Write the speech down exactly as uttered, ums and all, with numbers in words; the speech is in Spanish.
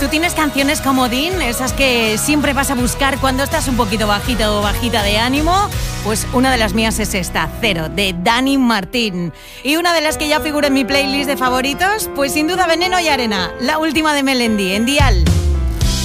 tú tienes canciones comodín, esas que siempre vas a buscar cuando estás un poquito bajita o bajita de ánimo, pues una de las mías es esta, Cero, de Dani Martín. Y una de las que ya figura en mi playlist de favoritos, pues sin duda Veneno y Arena, la última de Melendi, en Dial.